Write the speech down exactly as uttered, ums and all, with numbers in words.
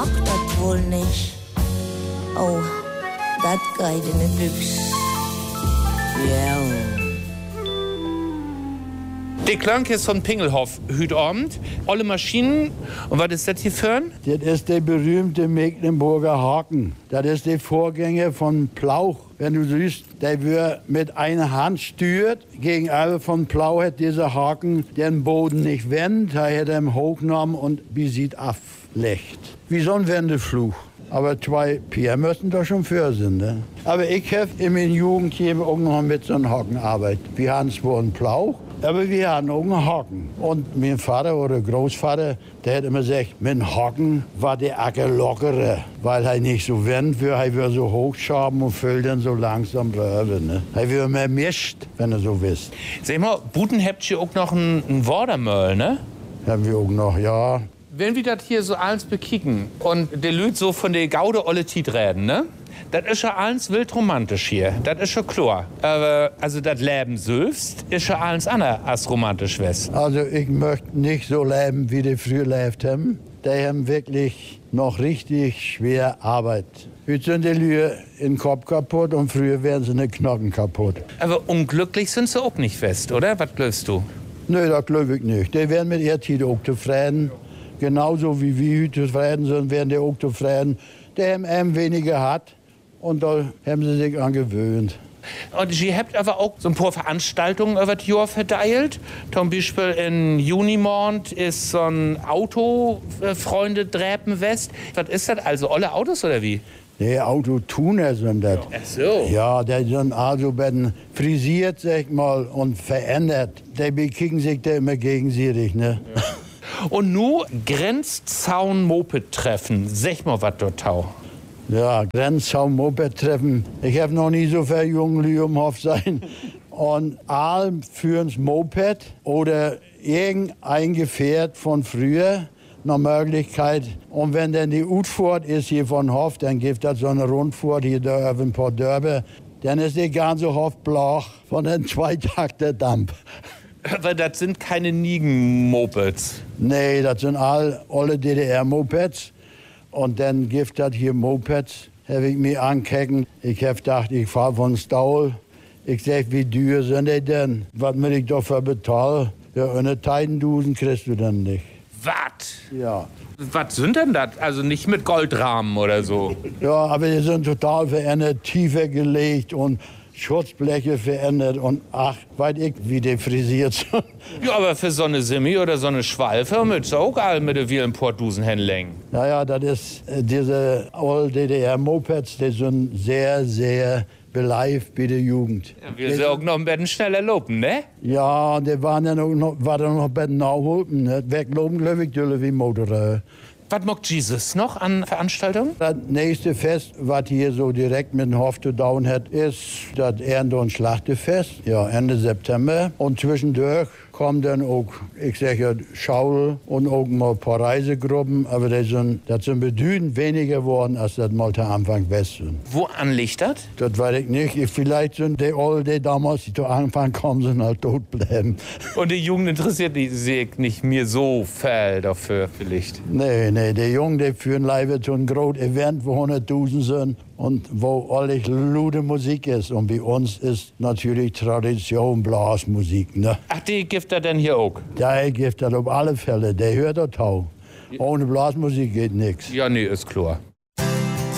mag das wohl nicht. Oh, das geht in die Büchs. Ja. Die Klang ist von Pingelhoff, heute Abend. Alle Maschinen. Und was ist das hier für ein? Das ist der berühmte Mecklenburger Haken. Das ist der Vorgänger von Plauch. Wenn du siehst, der wird mit einer Hand steuert. Gegenüber von Plauch hat dieser Haken den Boden nicht wendet. Er hat ihn hochgenommen und wie sieht ablegt. Wie so ein Wendefluch. Aber zwei Pier müssen da schon für sein. Ne? Aber ich habe in meiner Jugend hier auch noch mit so einem Haken gearbeitet. Wir haben zwar einen Plauch, aber wir hatten auch einen Haken. Und mein Vater oder Großvater, der hat immer gesagt, mit dem Haken war der Acker lockerer, weil er nicht so wendet wird, er wird so hochschaben und füllt dann so langsam rüber. Ne? Er wird mehr mischt, wenn er so wisst. Sag mal, Buten habt ihr auch noch einen, einen Watermöll, ne? Haben wir auch noch, ja. Wenn wir das hier so alles bekicken und die Leute so von der Gaude olle Tiet reden, ne? Das ist ja alles wild romantisch hier. Das ist schon klar. Aber also das Leben selbst ist ja alles anders als romantisch west. Also ich möchte nicht so leben, wie die früher gelebt haben. Die haben wirklich noch richtig schwer Arbeit. Heute sind die Leute in den Kopf kaputt und früher wären sie in den Knochen kaputt. Aber unglücklich sind sie auch nicht fest, oder? Was glaubst du? Nö, das glaube ich nicht. Die werden mit ihrer Zeit auch zufrieden. Genauso wie wir heute zufrieden sind, werden die auch zufrieden. Die haben eben weniger hat und da haben sie sich angewöhnt. Und ihr habt aber auch so ein paar Veranstaltungen über das Jahr verteilt. Zum Beispiel in Junimond ist so ein Auto-Freunde-Dräpen-West. Was ist das? Also alle Autos oder wie? Die Autotuner sind das. Ach so. Ja, die sind also werden frisiert, sag ich mal, und verändert. Die bekicken sich da immer gegenseitig, ne? Ja. Und nur Grenzzaun-Moped-Treffen. Sag mal, was dort tau. Ja, Grenzzaun-Moped-Treffen. Ich habe noch nie so viele junge Leute im Hof sein. Und alle führen's Moped oder irgendein Gefährt von früher nach Möglichkeit. Und wenn dann die Utfahrt ist hier von Hof, dann gibt das so eine Rundfahrt hier da über ein paar Dörfer. Dann ist der ganze Hof blach von den Zweitakter Dampf. Aber das sind keine Nigen-Mopeds. Nee, das sind all, alle D D R-Mopeds. Und dann gibt das hier Mopeds, habe ich mir angeguckt. Ich habe gedacht, ich fahre von Staul. Ich sag, wie teuer sind die denn? Was muss ich dafür bezahlen? Ja, eine Teilendusen kriegst du dann nicht. Was? Ja. Was sind denn das? Also nicht mit Goldrahmen oder so? Ja, aber die sind total verändert, tiefer gelegt und Schutzbleche verändert und ach, weiß ich, wie die frisiert sind. Ja, aber für so eine Simi oder so eine Schwalfe mit so auch all mit wie ein Portusen hinlängen. Naja, das ist äh, diese Old-D D R-Mopeds, die sind sehr, sehr beleift bei der Jugend. Ja, wir sind auch noch ein bisschen schneller lopen, ne? Ja, die waren dann auch noch, waren dann noch ein bisschen nachholpen. Ne? Weglopen, glaube ich, wie Motorräder. Was macht Jesus noch an Veranstaltungen? Das nächste Fest, was hier so direkt mit dem Hof zu tun hat, ist das Ernte- und Schlachtefest. Ja, Ende September. Und zwischendurch kommen dann auch, ich sage Schaul und auch mal ein paar Reisegruppen. Aber das sind, das sind bedeutend weniger geworden, als das mal am Anfang West sind. Wo anliegt das? Das weiß ich nicht. Vielleicht sind die alle, die damals, die zu Anfang kommen, sind halt tot bleiben. Und die Jugend interessiert sich nicht mehr so viel dafür vielleicht? Nee, nee, die Jungen, die führen leider zu einem großen Event, wo hunderttausend sind und wo alles laute Musik ist. Und bei uns ist natürlich Tradition Blasmusik. Ne? Ach, die gibt er denn hier auch? Der gibt das auf alle Fälle, der hört das auch. Ohne Blasmusik geht nichts. Ja, nee, ist klar.